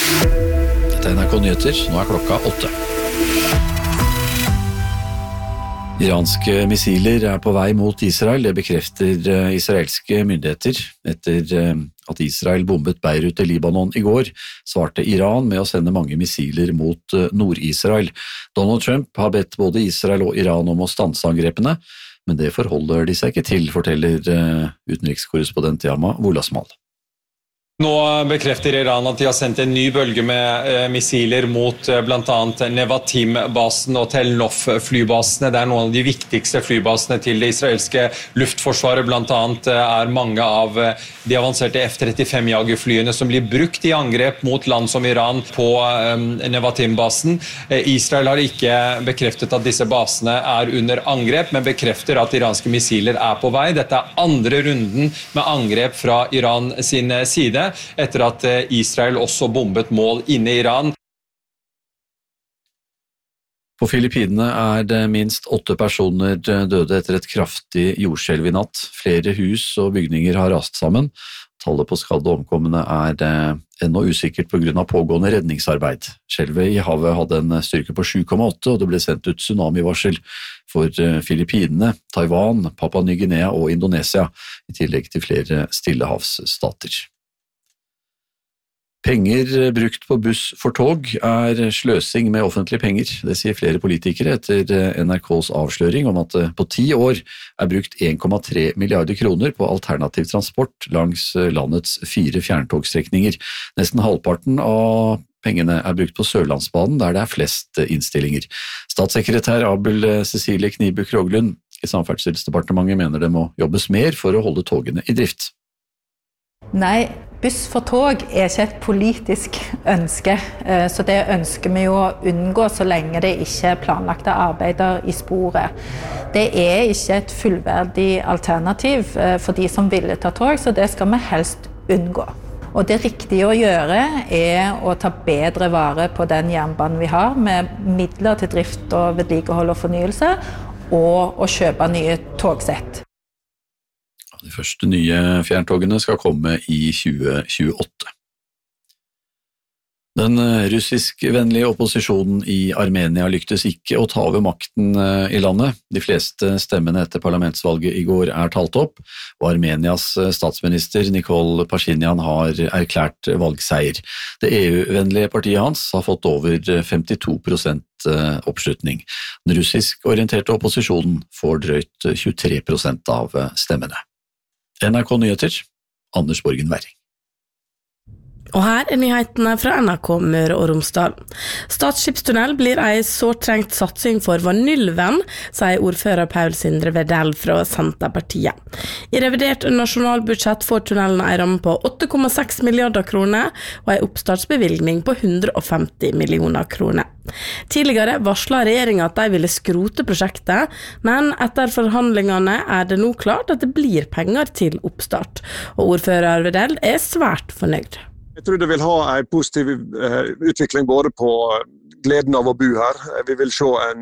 Dette NRK Nyheter, nå klokka 8. Iranske missiler på vei mot Israel, det bekrefter israelske myndigheter. Etter at Israel bombet Beirut i Libanon i går, svarte Iran med å sende mange missiler mot Nord-Israel. Donald Trump har bedt både Israel og Iran om å stanse angrepene, men det forholder de seg ikke til, forteller utenrikskorrespondent Yama Wolasmal. Nå bekrefter Iran at de har sendt en ny bølge med missiler mot blant annet Nevatim-basen og Tel Nof-flybasene. Det noen av de viktigste flybasene til det israelske luftforsvaret. Blant annet mange av de avanserte F-35-jagerflyene som blir brukt i angrep mot land som Iran på Nevatim-basen. Israel har ikke bekreftet at disse basene under angrep, men bekrefter at iranske missiler på vei. Dette andre runden med angrep fra Iran sin side, etter at Israel også bombet mål inne i Iran. På Filippinene det minst 8 personer døde etter et kraftig jordskjelv i natt. Flere hus og bygninger har rast sammen. Tallet på skadde og omkomne ennå usikkert på grunn av pågående redningsarbeid. Skjelvet i havet hadde en styrke på 7,8, og det ble sendt ut tsunamivarsel for Filippinene, Taiwan, Papua Ny-Guinea og Indonesia, i tillegg til flere stillehavsstater. Penger brukt på buss for tog sløsing med offentlige penger. Det sier flere politikere etter NRKs avsløring om at på 10 år brukt 1,3 milliarder kroner på alternativ transport langs landets 4 fjerntogstrekninger. Nesten halvparten av pengene brukt på Sørlandsbanen, der det flest innstillinger. Statssekretær Abel Cecilie Knibu Kroglund i Samferdselsdepartementet mener det må jobbes mer for å holde togene i drift. Nei, buss for tog ikke et politisk ønske, så det ønsker vi jo å unngå så lenge det ikke planlagte arbeider i sporet. Det ikke et fullverdig alternativ for de som ville ta tog, så det skal vi helst unngå. Og det riktige å gjøre å ta bedre vare på den jernbanen vi har, med midler til drift og vedlikehold og fornyelse, og å kjøpe nye togsett. De første nye fjerntogene skal komme i 2028. Den russiskvennlige opposisjonen i Armenia lyktes ikke å ta over makten i landet. De fleste stemmene etter parlamentsvalget i går talt opp, og Armenias statsminister Nikol Pashinyan har erklært valgseier. Det EU-vennlige partiet hans har fått over 52% oppslutning. Den russisk-orienterte opposisjonen får drøyt 23% av stemmene. NRK Nyheter, Anders Borgen Werring. Og her nyhetene fra NRK Møre og Romsdal. Stad-skipstunnel blir en sårtrengt satsing for Vanylven, sier ordfører Paul Sindre Vedell fra Senterpartiet. I revidert nasjonalbudsjett får tunnelen en ramme på 8,6 milliarder kroner og en oppstartsbevilgning på 150 millioner kroner. Tidligere varslet regjeringen at de ville skrote prosjektet, men etter forhandlingene det nå klart at det blir penger til oppstart, og ordfører Vedell svært fornøyd. Jeg tror det vil ha en positiv utvikling både på gleden av å bo her. Vi vil se en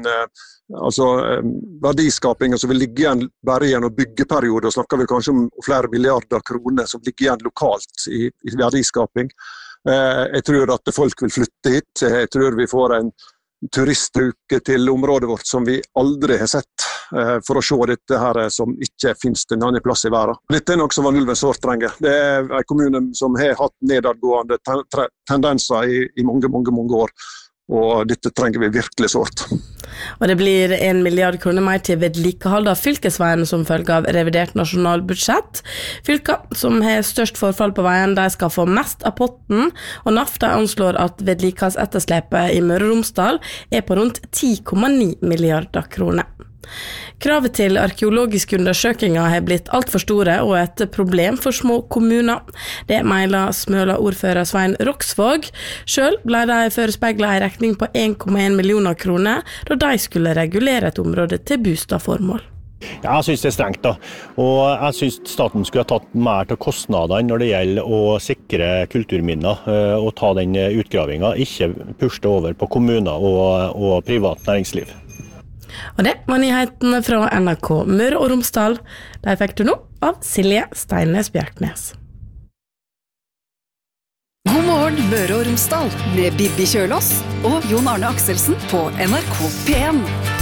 verdiskaping som vil ligge igjen bare i en byggeperiode, og snakker vi kanskje om flere milliarder kroner som ligger igjen lokalt i verdiskaping. Jeg tror at folk vil flytte hit. Jeg tror vi får en turistbruke til området vårt som vi aldri har sett, for å se dette her som ikke finnes en annen plass i verden. Dette noe som Vanylven sårt trenger. Det en kommune som har hatt nedadgående tendenser i mange år, og dette trenger vi virkelig sårt. Og det blir 1 milliard kroner mer til vedlikehold av fylkesveien som følge av revidert nasjonalbudsjett. Fylka som har størst forfall på veien, de skal få mest av potten, og NAF anslår at vedlikeholdsetterslepet i Møre og Romsdal på rundt 10,9 milliarder kroner. Kravet til arkeologiske undersøkelser har blitt alt for store og et problem for små kommuner. Det mener Smøla-ordfører Svein Roksvåg. Selv ble de forespeilet en regning på 1,1 millioner kroner da de skulle regulere et område til bostadformål. Ja, jeg synes det strengt da, og jeg synes staten skulle ha tatt mer til kostnadene når det gjelder å sikre kulturminner og ta den utgravingen, ikke pushe det over på kommuner og privat næringsliv. Og det var nyhetene fra NRK Møre og Romsdal. De fikk du nå av Silje Steines Bjerknes. God morgen, Møre og Romsdal, med Bibi Kjølås og Jon Arne Akselsen på NRK P1.